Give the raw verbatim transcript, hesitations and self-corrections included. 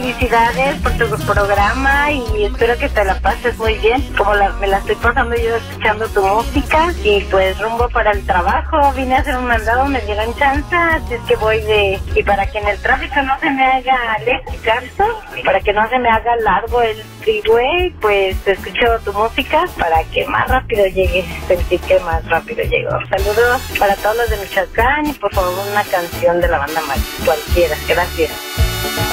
felicidades por tu programa y espero que te la pases muy bien, como la, me la estoy pasando yo escuchando tu música. Y pues rumbo para el trabajo, vine a hacer un mandado, me dieron chance, así es que voy de... Y para que en el tráfico no se me haga lejos, para que no se me haga largo el freeway, pues escucho tu música para que más rápido llegue, sentir que más rápido llego. Saludos para todos los de Michoacán y por favor una canción de la banda Max, cualquiera. Gracias.